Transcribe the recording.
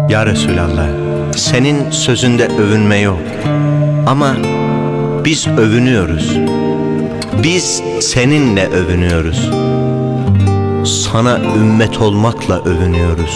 Ya Resulallah, senin sözünde övünme yok. Ama biz övünüyoruz. Biz seninle övünüyoruz. Sana ümmet olmakla övünüyoruz.